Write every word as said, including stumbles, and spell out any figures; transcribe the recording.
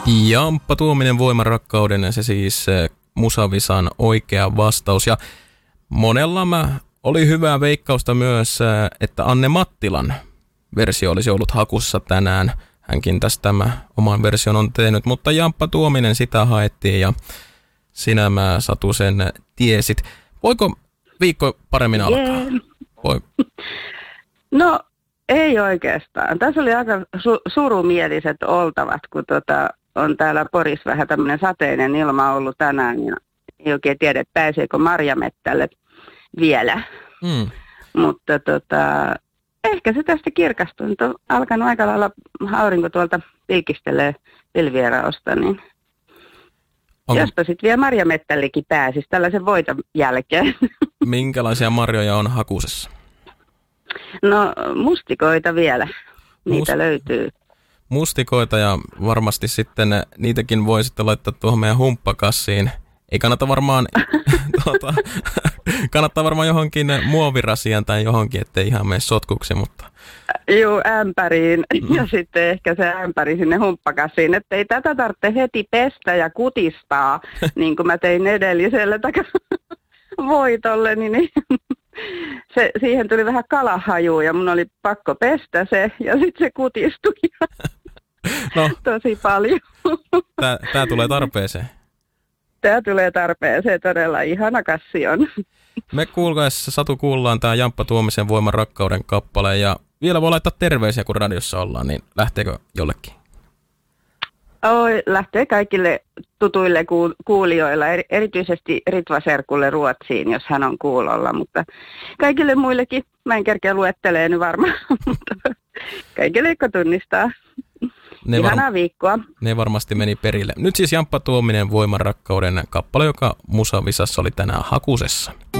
Jamppa Tuominen Voiman rakkauden, se siis Musavisan oikea vastaus. Ja monella mä oli hyvää veikkausta myös, että Anne Mattilan versio olisi ollut hakussa tänään. Hänkin tästä tämä oman version on tehnyt, mutta Jamppa Tuominen sitä haettiin ja sinä mä Satu sen tiesit. Voiko viikko paremmin alkaa? Yeah. Voi. No ei oikeastaan. Tässä oli aika su- surumieliset oltavat, kun tota, on täällä Porissa vähän tämmöinen sateinen ilma ollut tänään ja ei oikein tiedä, että pääseekö marjamettälle vielä. Mm. Mutta tota, ehkä se tästä kirkastuu. Nyt on alkanut aika lailla aurinko tuolta pilkistelee pilvierausta, niin onko... jospa sitten vielä marjamettällekin pääsisi tällaisen voiton jälkeen. Minkälaisia marjoja on hakusessa? No mustikoita vielä, niitä Must... löytyy. Mustikoita ja varmasti sitten niitäkin voi sitten laittaa tuohon meidän humppakassiin. Ei kannata varmaan, tuota, kannattaa varmaan johonkin muovirasian tai johonkin, ettei ihan mene sotkuksi, mutta... Juu, ämpäriin mm. ja sitten ehkä se ämpäri sinne humppakassiin, että ei tätä tarvitse heti pestä ja kutistaa, niin kuin mä tein edelliselle taka voitolle, niin se, siihen tuli vähän kalahajua ja mun oli pakko pestä se ja sitten se kutistui no, tosi paljon. Tää, tää tulee tarpeeseen. Tämä tulee tarpeeseen, todella ihana kassi on. Me kuulkaessa Satu kuullaan tämä Jamppa Tuomisen Voiman rakkauden kappale ja vielä voi laittaa terveisiä, kun radiossa ollaan, niin lähteekö jollekin? Oi, lähtee kaikille tutuille kuulijoille, erityisesti Ritva Serkulle Ruotsiin, jos hän on kuulolla, mutta kaikille muillekin, mä en kerkeä luettelee nyt varmaan, mutta kaikille, jotka tunnistaa. Ne Ihanaa var- viikkoa. Ne varmasti meni perille. Nyt siis Jamppa Tuominen Voiman rakkauden kappale, joka Musavisassa oli tänään hakusessa.